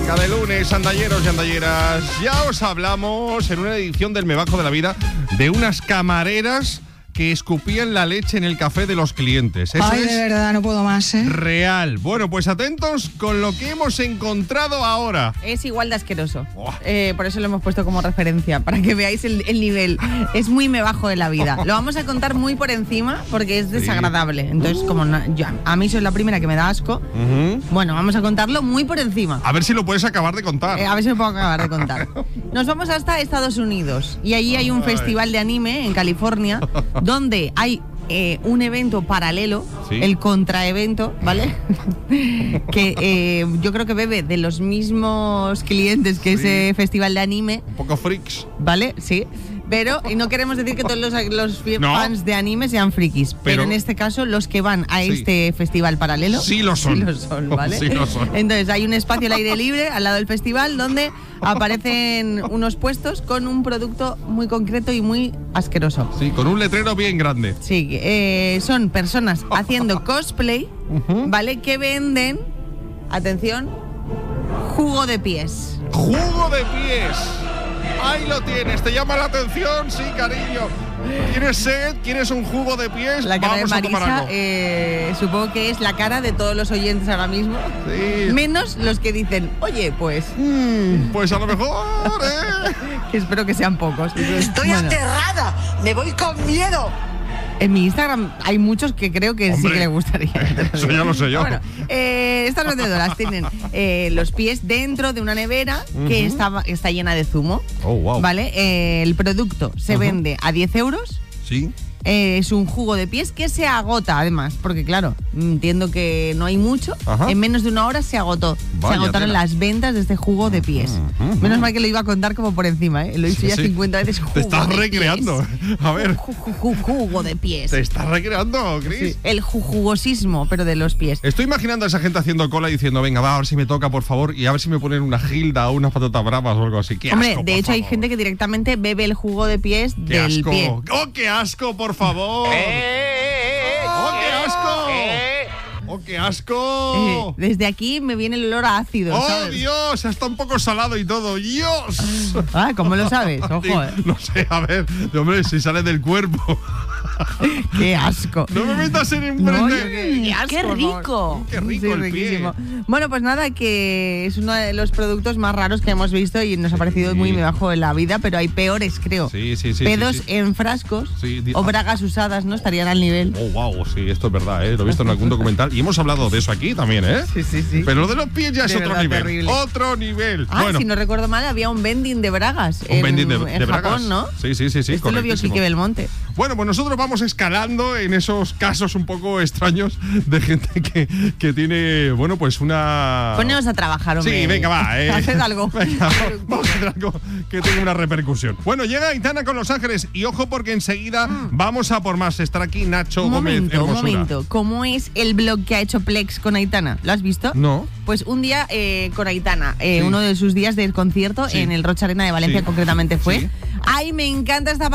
Cada lunes, andalleros y andalleras, ya os hablamos en una edición del Me Bajo de la Vida de unas camareras que escupían la leche en el café de los clientes. Eso Ay, es de verdad, no puedo más, ¿eh? real. Bueno, pues atentos con lo que hemos encontrado ahora. Es igual de asqueroso. Oh. Por eso lo hemos puesto como referencia, para que veáis el nivel. Es muy me bajo de la vida. Lo vamos a contar muy por encima porque es desagradable. Entonces, como a mí soy la primera que me da asco, bueno, vamos a contarlo muy por encima. A ver si lo puedes acabar de contar. A ver si me puedo acabar de contar. Nos vamos hasta Estados Unidos y allí hay un festival de anime en California donde hay un evento paralelo, ¿sí? El contraevento, ¿vale? que yo creo que bebe de los mismos clientes que Sí. ese festival de anime, Un poco freaks. ¿vale? Sí. Pero y no queremos decir que todos los No. fans de anime sean frikis, pero en este caso los que van a Sí. este festival paralelo Sí lo son. sí lo son, ¿vale? Sí lo son. Entonces hay un espacio al aire libre al lado del festival donde aparecen unos puestos con un producto muy concreto y muy asqueroso. Sí, con un letrero bien grande. Sí, son personas haciendo cosplay, ¿vale? Que venden, atención, jugo de pies. ¡Jugo de pies! Ahí lo tienes, ¿te llama la atención? Sí, cariño. ¿Tienes sed? ¿Quieres un jugo de pies? La cara Vamos de a tomar Marisa, algo. supongo que es la cara de todos los oyentes ahora mismo. Sí. Menos los que dicen, oye, pues, Pues a lo mejor, que espero que sean pocos. Estoy Bueno, aterrada, me voy con miedo. en mi Instagram hay muchos que creo que sí Hombre, que les gustaría. eso ya lo sé yo. Bueno, estas vendedoras tienen los pies dentro de una nevera que está llena de zumo. Oh, wow. ¿Vale? El producto se vende a 10 euros. Sí. Es un jugo de pies que se agota, además, porque claro, entiendo que no hay mucho. Ajá. En menos de una hora se agotó. Vaya se agotaron tela. las ventas de este jugo de pies. Menos mal que lo iba a contar como por encima, ¿eh? Lo he dicho ya Sí. 50 veces. Te estás jugo de recreando. pies. A ver, Jugo de pies. te estás recreando, Chris. Sí, el jugosismo, pero de los pies. Estoy imaginando a esa gente haciendo cola y diciendo, venga, va, a ver si me toca, por favor, y a ver si me ponen una gilda o unas patatas bravas o algo así. ¡Qué Hombre, asco, de por hecho hay favor! gente que directamente bebe el jugo de pies ¡Qué del asco! pie. ¡Oh, qué asco, por favor! ¡Oh, qué asco! ¡Oh, qué asco! Desde aquí me viene el olor a ácido, ¡Oh, ¿sabes? Dios! Está un poco salado y todo. ¡Dios! Ah, ¿cómo lo sabes? Ojo, Sí, no sé, a ver, hombre, si sale del cuerpo. ¡Qué asco! No me metas en No, emprender. ¡Qué asco! ¡Qué por favor. rico! ¡Qué rico Sí, el riquísimo. pie! Bueno, pues nada, que es uno de los productos más raros que hemos visto y nos ha parecido muy bajo de la vida, pero hay peores, creo. Sí, sí, sí. Pedos sí, sí. en frascos Sí, o bragas usadas, ¿no? Estarían al nivel. Oh, wow, sí, esto es verdad, ¿eh? Lo he visto en algún documental y hemos hablado de eso aquí también, ¿eh? Sí, sí, sí. Pero lo de los pies ya es De otro verdad, nivel. terrible. Otro nivel. Ah, bueno, si no recuerdo mal, había un vending de bragas un vending de en bragas. Japón, ¿no? Sí, sí, sí, sí. Esto lo vio correctísimo. Quique Belmonte. Bueno, pues nosotros vamos escalando en esos casos un poco extraños de gente que tiene, bueno, pues una... Poneos a trabajar, hombre. Sí, venga, va. Haced algo. Venga, vamos a hacer algo que tenga una repercusión. Bueno, llega Aitana con Los Ángeles y ojo porque enseguida vamos a por más. Estará aquí Nacho Un Gómez momento, un Hermosura. momento. ¿Cómo es el blog que ha hecho Plex con Aitana? ¿Lo has visto? No. Pues un día con Aitana, Sí. uno de sus días del concierto Sí. en el Rocha Arena de Valencia Sí. concretamente fue. Sí. ¡Ay, me encanta esta